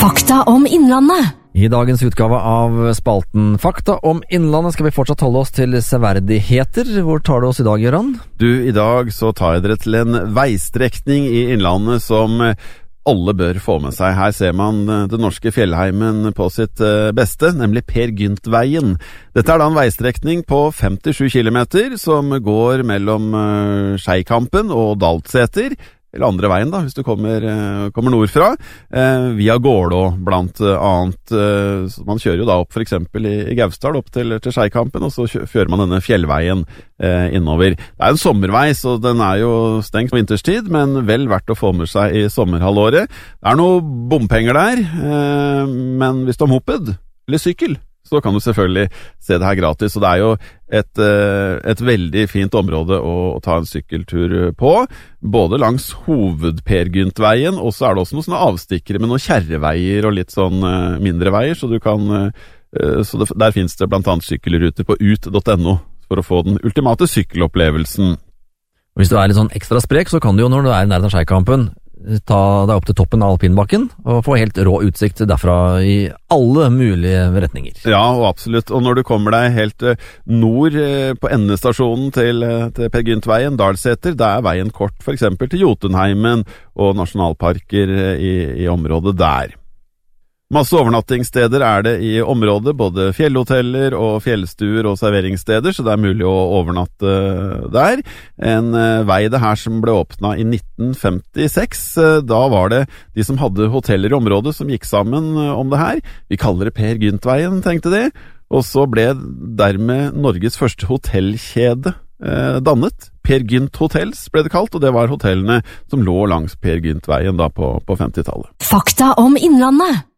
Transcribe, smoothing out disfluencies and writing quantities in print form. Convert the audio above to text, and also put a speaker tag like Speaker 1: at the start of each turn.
Speaker 1: Fakta om Innlandet.
Speaker 2: I dagens utgave av spalten Fakta om Innlandet skal vi fortsatt holde oss til severdigheter. Hvor tar du oss i dag, Gøran?
Speaker 3: Du, i dag så tar jeg dere til en veistrekning i Innlandet som alle bør få med seg. Her ser man den norske fjellheimen på sitt beste, nemlig Per Gynt-veien. Dette da en veistrekning på 57 kilometer som går mellom Skeikampen og Daltseter, eller andre veien da, hvis du kommer nordfra, via Gålå blant annet. Man kjører jo da opp for eksempel i Gausdal opp til Skeikampen, og så kjører man denne fjellveien innover. Det en sommervei, så den jo stengt på vinterstid, men vel verdt å få med seg i sommerhalvåret. Det noe bompenger der, men hvis du har moped eller sykkel, så kan du selvfølgelig se det her gratis, og det jo et veldig fint område å ta en sykkeltur på, både langs hoved-Per Gynt-veien, og så det også noen sånne avstikkere med noen kjerreveier og litt sånn mindre veier, så der finnes det blant annet sykkelruter på ut.no for å få den ultimate sykkelopplevelsen.
Speaker 2: Og hvis du litt sånn ekstra sprek, så kan du jo når du nær av Skeikampen ta deg opp til toppen av alpinbakken og få helt rå utsikt derfra i alle mulige retninger. Ja, og absolutt. Og når du kommer deg helt nord på endestasjonen til Per Gynt-veien, Dalseter, da veien kort for eksempel til Jotunheimen og nasjonalparker i området der. Masse overnattingssteder det i området, både fjellhoteller og fjellstuer og serveringssteder, så det mulig å overnatte der. En vei det her som ble åpnet i 1956, da var det de som hadde hoteller i området som gikk sammen om det her. Vi kaller det Per Gynt-veien, tenkte de, og så ble dermed Norges første hotellkjede dannet. Per Gynt Hotels ble det kalt, og det var hotellene som lå langs Per Gynt-veien da på 50-tallet.
Speaker 1: Fakta om Innlandet.